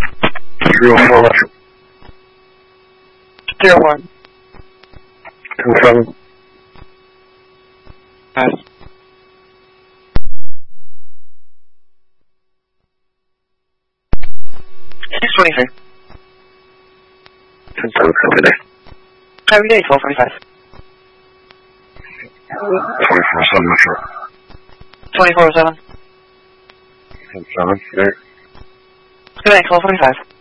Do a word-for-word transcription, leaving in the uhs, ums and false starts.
Zero four left. Zero one. Two seven. Pass. Six twenty three. Ten seven. Every day. Every day, twelve forty five. Twenty four seven. Not sure. Twenty four oh seven. Ten seven. Good. Good night, twelve forty five.